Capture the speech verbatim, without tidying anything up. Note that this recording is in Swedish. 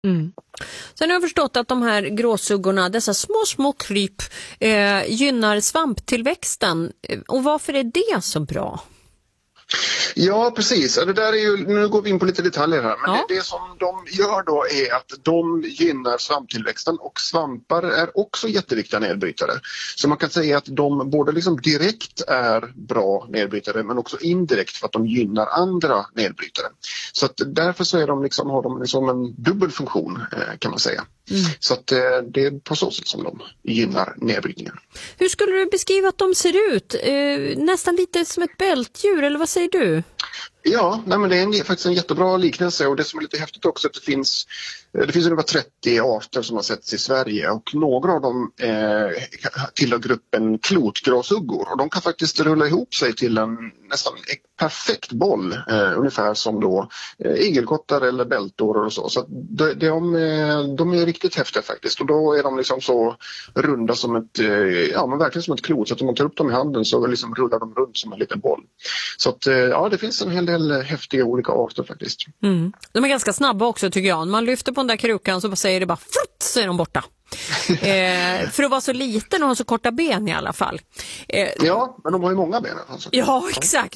Mm. Sen har jag förstått att de här gråsuggorna, dessa små små kryp, eh, gynnar svamptillväxten. Och varför är det så bra? Ja, precis. Det där är ju, nu går vi in på lite detaljer här, men Ja. det, det som de gör då är att de gynnar svamptillväxten, och svampar är också jätteviktiga nedbrytare. Så man kan säga att de både liksom direkt är bra nedbrytare, men också indirekt för att de gynnar andra nedbrytare. Så att därför så är de liksom, har de liksom en dubbel funktion, kan man säga. Mm. Så att det är på så sätt som de gynnar nedbrytningen. Hur skulle du beskriva att de ser ut? Eh, nästan lite som ett bältdjur, eller vad säger du? Ja, nej men det är en, faktiskt en jättebra liknelse, och det som är lite häftigt också är att det finns, det finns ungefär trettio arter som har setts i Sverige, och några av dem eh, tillhör gruppen klotgråsuggor, och de kan faktiskt rulla ihop sig till en nästan perfekt boll, eh, ungefär som då eh, igelkottar eller bältor och så. Så de, de, de är riktigt häftiga faktiskt, och då är de liksom så runda som ett, eh, ja men verkligen som ett klot, så att om man tar upp dem i handen så liksom rullar de runt som en liten boll. Så att eh, ja, det finns en hel del häftiga olika arter faktiskt. Mm. De är ganska snabba också, tycker jag. Man lyfter på den där krukan så säger det bara frutt, så är de borta. eh, för att vara så liten och ha så korta ben i alla fall. Eh, ja, men de har ju många ben. Alltså. Ja, exakt.